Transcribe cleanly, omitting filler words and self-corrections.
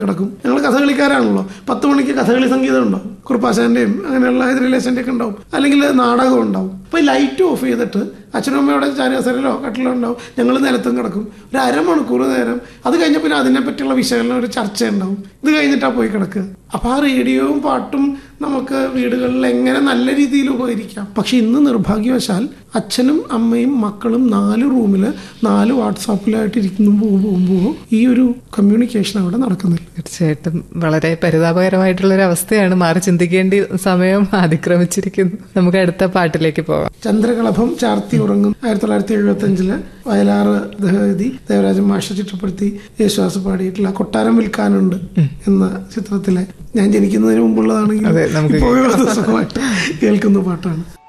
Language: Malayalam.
കിടക്കും. ഞങ്ങൾ കഥകളിക്കാരാണല്ലോ. 10 മണിക്ക് കഥകളി സംഗീതം ഉണ്ടാവും, കുറുപ്പാശാന്റെയും അങ്ങനെയുള്ള റിലേഷൻ്റെ ഒക്കെ ഉണ്ടാവും, അല്ലെങ്കിൽ നാടകം ഉണ്ടാവും. അപ്പോൾ ലൈറ്റ് ഓഫ് ചെയ്തിട്ട് അച്ഛനും അമ്മയോടെ ചാരികസരയിലോ കട്ടിലോ ഉണ്ടാവും, ഞങ്ങൾ നിലത്തും കിടക്കും. ഒരു അരമണിക്കൂർ നേരം. അത് കഴിഞ്ഞ പിന്നെ അതിനെ പറ്റിയുള്ള വിശകലനം, ഒരു ചർച്ച ഉണ്ടാവും. ഇത് കഴിഞ്ഞിട്ടാണ് പോയി കിടക്കുക. അപ്പോൾ ആ റേഡിയോയും പാട്ടും നമുക്ക് വീടുകളിൽ എങ്ങനെ നല്ല രീതിയിൽ ഉപകരിക്കാം. പക്ഷെ ഇന്ന് നിർഭാഗ്യവശാൽ അച്ഛനും അമ്മയും മക്കളും 4 റൂമിൽ 4 വാട്സാപ്പിലായിട്ട് പോകുമ്പോൾ ഈ ഒരു കമ്മ്യൂണിക്കേഷൻ അവിടെ നടക്കുന്നില്ല. തീർച്ചയായിട്ടും വളരെ പരിതാപകരമായിട്ടുള്ളൊരു അവസ്ഥയാണ്. മാറി ചിന്തിക്കേണ്ട സമയം അതിക്രമിച്ചിരിക്കുന്നു. നമുക്ക് അടുത്ത പാട്ടിലേക്ക് പോകാം. ചന്ദ്രകളഭം ചാർത്തി ഉറങ്ങും 1975 വയലാറ് ദേവരാജൻ മാഷ് ചിട്ടപ്പെടുത്തി യേശുദാസ് പാടിയിട്ടുള്ള കൊട്ടാരം വിൽക്കാനുണ്ട് എന്ന ചിത്രത്തിലെ ഞാൻ ജനിക്കുന്നതിന് മുമ്പുള്ളതാണെങ്കിൽ ഇപ്പോൾ സുഖമായിട്ട് കേൾക്കുന്ന പാട്ടാണ്.